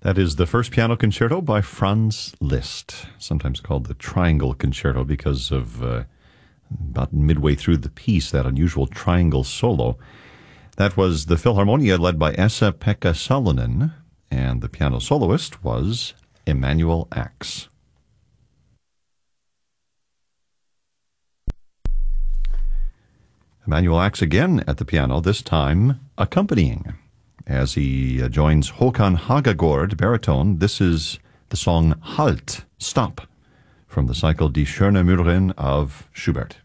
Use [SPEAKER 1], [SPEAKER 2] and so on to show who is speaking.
[SPEAKER 1] That is the first piano concerto by Franz Liszt, sometimes called the Triangle Concerto because of about midway through the piece, that unusual triangle solo. That was the Philharmonia led by Esa-Pekka Salonen, and the piano soloist was Emanuel Ax. Emanuel Ax again at the piano, this time accompanying, as he joins Håkan Hagagård, baritone. This is the song Halt, Stop, from the cycle Die Schöne Müllerin of Schubert.